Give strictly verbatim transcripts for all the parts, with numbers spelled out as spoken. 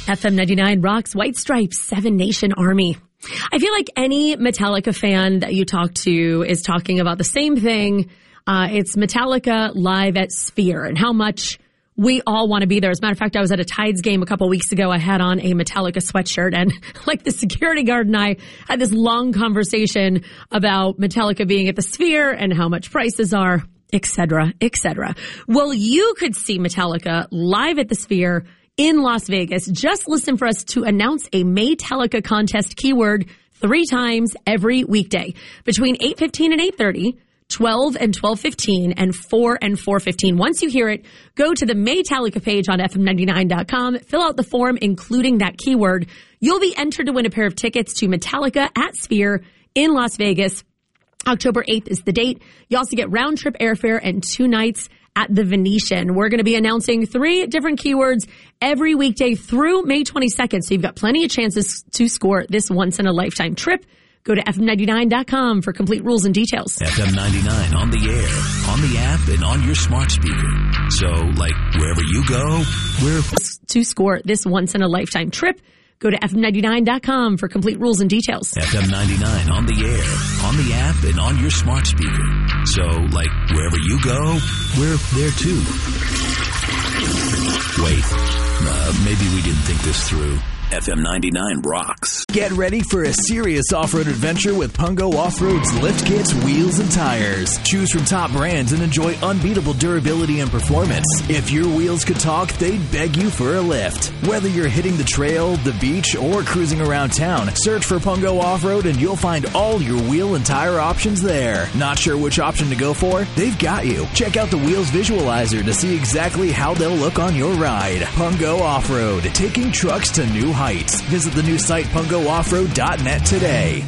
F M ninety-nine rocks, White Stripes, Seven Nation Army. I feel like any Metallica fan that you talk to is talking about the same thing. Uh, it's Metallica live at Sphere and how much we all want to be there. As a matter of fact, I was at a Tides game a couple weeks ago. I had on a Metallica sweatshirt, and like the security guard and I had this long conversation about Metallica being at the Sphere and how much prices are, et cetera, et cetera. Well, you could see Metallica live at the Sphere in Las Vegas. Just listen for us to announce a Maytallica contest keyword three times every weekday between eight fifteen and eight thirty. twelve and twelve fifteen and four and four fifteen. Once you hear it, go to the Maytallica page on F M ninety-nine dot com, fill out the form including that keyword. You'll be entered to win a pair of tickets to Metallica at Sphere in Las Vegas. October eighth is the date. You also get round trip airfare and two nights at the Venetian. We're going to be announcing three different keywords every weekday through May twenty-second. So you've got plenty of chances to score this once in a lifetime trip. Go to F M ninety-nine dot com for complete rules and details. F M ninety-nine on the air, on the app, and on your smart speaker. So, like, wherever you go, we're... To score this once in a lifetime trip, go to F M ninety-nine dot com for complete rules and details. F M ninety-nine on the air, on the app, and on your smart speaker. So, like, wherever you go, we're there too. Wait, uh, maybe we didn't think this through. F M ninety-nine rocks. Get ready for a serious off-road adventure with Pungo Off-Road's lift kits, wheels, and tires. Choose from top brands and enjoy unbeatable durability and performance. If your wheels could talk, they'd beg you for a lift. Whether you're hitting the trail, the beach, or cruising around town, search for Pungo Off-Road and you'll find all your wheel and tire options there. Not sure which option to go for? They've got you. Check out the Wheels Visualizer to see exactly how they'll look on your ride. Pungo Off-Road, taking trucks to new heights. Visit the new site pungo off road dot net today.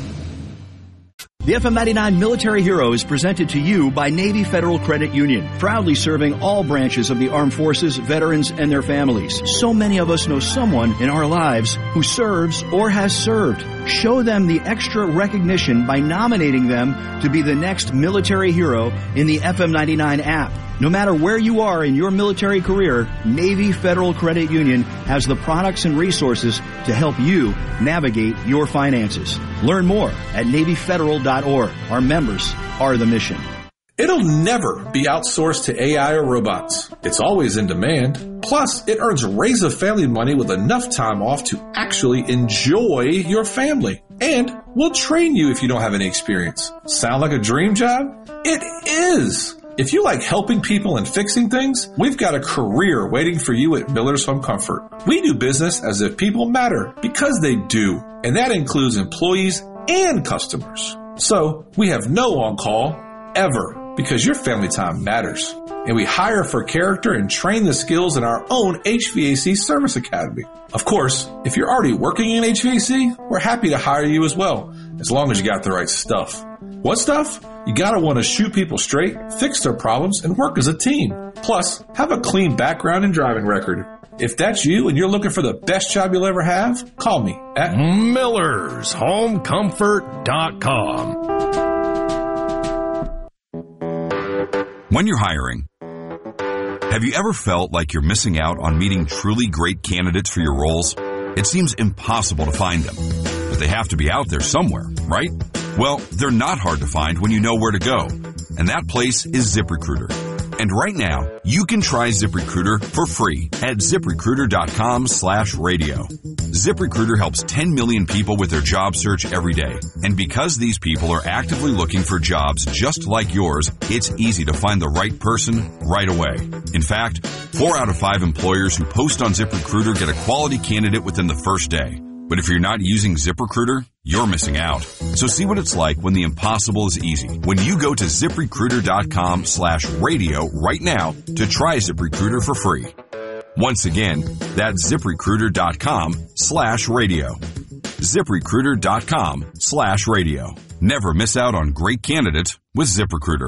The F M ninety-nine Military Hero is presented to you by Navy Federal Credit Union, proudly serving all branches of the armed forces, veterans, and their families. So many of us know someone in our lives who serves or has served. Show them the extra recognition by nominating them to be the next military hero in the F M ninety-nine app. No matter where you are in your military career, Navy Federal Credit Union has the products and resources to help you navigate your finances. Learn more at navy federal dot org. Our members are the mission. It'll never be outsourced to A I or robots. It's always in demand. Plus, it earns razor family money with enough time off to actually enjoy your family. And we'll train you if you don't have any experience. Sound like a dream job? It is! If you like helping people and fixing things, we've got a career waiting for you at Miller's Home Comfort. We do business as if people matter, because they do. And that includes employees and customers. So, we have no on-call, ever, because your family time matters. And we hire for character and train the skills in our own H V A C Service Academy. Of course, if you're already working in H V A C, we're happy to hire you as well, as long as you got the right stuff. What stuff? You gotta want to shoot people straight, fix their problems, and work as a team. Plus, have a clean background and driving record. If that's you and you're looking for the best job you'll ever have, call me at Millers Home Comfort dot com. When you're hiring, have you ever felt like you're missing out on meeting truly great candidates for your roles? It seems impossible to find them, but they have to be out there somewhere, right? Well, they're not hard to find when you know where to go, and that place is ZipRecruiter. And right now, you can try ZipRecruiter for free at ZipRecruiter dot com slash radio. ZipRecruiter helps ten million people with their job search every day. And because these people are actively looking for jobs just like yours, it's easy to find the right person right away. In fact, four out of five employers who post on ZipRecruiter get a quality candidate within the first day. But if you're not using ZipRecruiter, you're missing out. So see what it's like when the impossible is easy. When you go to ZipRecruiter dot com slash radio right now to try ZipRecruiter for free. Once again, that's ZipRecruiter dot com slash radio. ZipRecruiter dot com slash radio. Never miss out on great candidates with ZipRecruiter.